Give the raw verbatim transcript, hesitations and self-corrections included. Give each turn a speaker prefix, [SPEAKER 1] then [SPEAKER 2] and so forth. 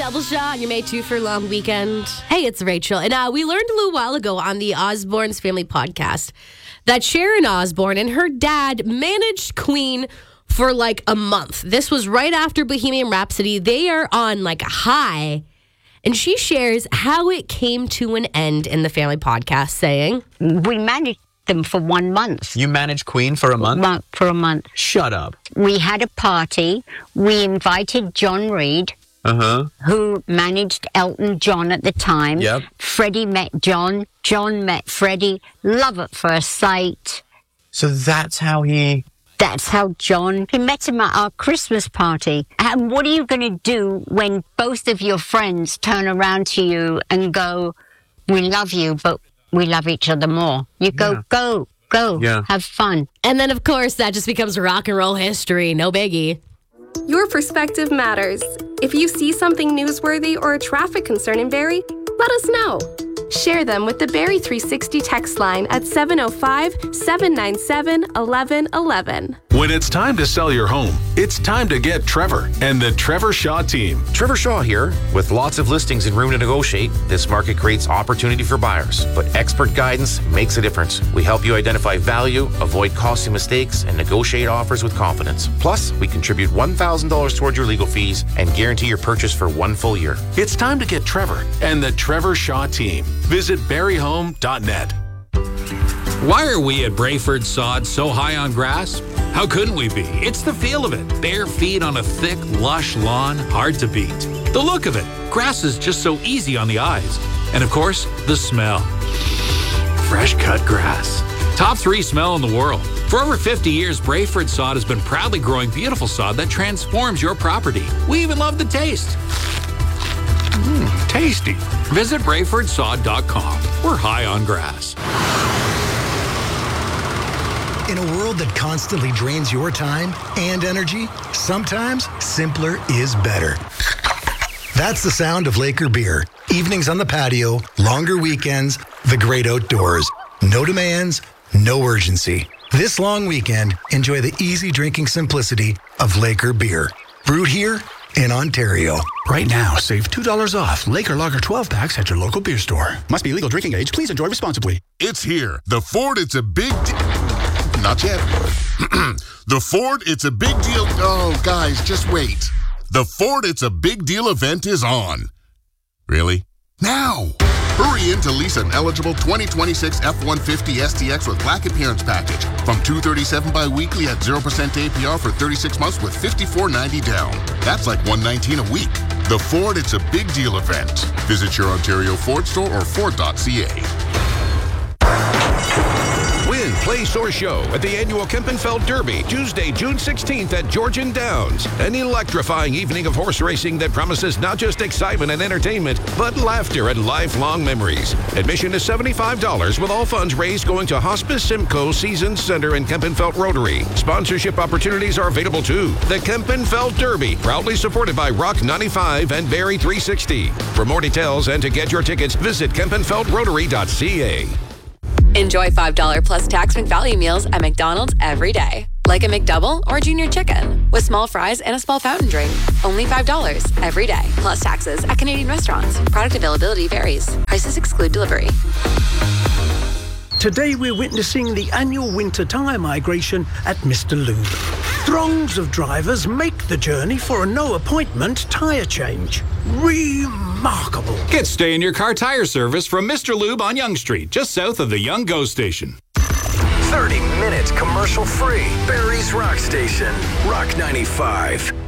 [SPEAKER 1] double shot. You made two for a long weekend. Hey, it's Rachel. And uh, we learned a little while ago on the Osborne's Family Podcast that Sharon Osbourne and her dad managed Queen for like a month. This was right after Bohemian Rhapsody. They are on like a high. And she shares how it came to an end in the family podcast, saying,
[SPEAKER 2] We managed them for one month.
[SPEAKER 3] You managed Queen for a month?
[SPEAKER 2] Mo- for a month.
[SPEAKER 3] Shut up.
[SPEAKER 2] We had a party. We invited John Reid,
[SPEAKER 3] Uh-huh.
[SPEAKER 2] who managed Elton John at the time.
[SPEAKER 3] Yep.
[SPEAKER 2] Freddie met John. John met Freddie. Love at first sight.
[SPEAKER 3] So that's how he...
[SPEAKER 2] That's how John, he met him at our Christmas party. And what are you going to do when both of your friends turn around to you and go, we love you, but we love each other more? You go,
[SPEAKER 3] Yeah.
[SPEAKER 2] go, go,
[SPEAKER 3] Yeah.
[SPEAKER 2] have fun.
[SPEAKER 1] and then, of course, that just becomes rock and roll history. No biggie.
[SPEAKER 4] Your perspective matters. If you see something newsworthy or a traffic concern in Barrie, let us know. Share them with the Barrie three sixty text line at seven oh five, seven nine seven, one one one one.
[SPEAKER 5] When it's time to sell your home, it's time to get Trevor and the Trevor Shaw team.
[SPEAKER 6] Trevor Shaw here. With lots of listings and room to negotiate, this market creates opportunity for buyers. But expert guidance makes a difference. We help you identify value, avoid costly mistakes, and negotiate offers with confidence. Plus, we contribute one thousand dollars towards your legal fees and guarantee your purchase for one full year.
[SPEAKER 5] It's time to get Trevor and the Trevor Shaw team. Visit barrie home dot net.
[SPEAKER 7] Why are we at Brayford Sod so high on grass? How couldn't we be? It's the feel of it. Bare feet on a thick, lush lawn, hard to beat. The look of it. Grass is just so easy on the eyes. And of course, the smell. Fresh cut grass. Top three smell in the world. For over fifty years, Brayford Sod has been proudly growing beautiful sod that transforms your property. We even love the taste. Mmm, tasty. Visit brayford sod dot com. We're high on grass.
[SPEAKER 8] In a world that constantly drains your time and energy, sometimes simpler is better. That's the sound of Laker beer. Evenings on the patio, longer weekends, the great outdoors. No demands, no urgency. This long weekend, enjoy the easy drinking simplicity of Laker beer. Brewed here in Ontario.
[SPEAKER 9] Right now, save two dollars off Laker Lager twelve packs at your local beer store. Must be legal drinking age. Please enjoy responsibly.
[SPEAKER 10] It's here. The Ford, it's a big... De- Not yet. The Ford, it's a big deal... Oh, guys, just wait. The Ford, it's a big deal event is on. Really? Now! Hurry in to lease an eligible twenty twenty-six F one fifty S T X with Black Appearance Package from two hundred thirty-seven dollars bi-weekly at zero percent A P R for thirty-six months with fifty-four ninety down. That's like one hundred nineteen dollars a week. The Ford, it's a big deal event. Visit your Ontario Ford store or ford dot c a.
[SPEAKER 11] Win, place, or show at the annual Kempenfeld Derby, Tuesday, June sixteenth at Georgian Downs. An electrifying evening of horse racing that promises not just excitement and entertainment, but laughter and lifelong memories. Admission is seventy-five dollars with all funds raised going to Hospice Simcoe Seasons Center and Kempenfeld Rotary. Sponsorship opportunities are available too. The Kempenfeld Derby, proudly supported by Rock ninety-five and Barrie three sixty. For more details and to get your tickets, visit kempenfeld rotary dot c a.
[SPEAKER 12] Enjoy five dollars plus tax and value meals at McDonald's every day. Like a McDouble or Junior Chicken with small fries and a small fountain drink. Only five dollars every day. Plus taxes at Canadian restaurants. Product availability varies. Prices exclude delivery.
[SPEAKER 13] Today we're witnessing the annual winter tyre migration at Mister Lube. Throngs of drivers make the journey for a no-appointment tyre change. Remarkable.
[SPEAKER 7] Get stay in your car tire service from Mister Lube on Yonge Street, just south of the Yonge Go Station.
[SPEAKER 14] thirty minutes commercial free. Barrie's Rock Station. Rock ninety-five.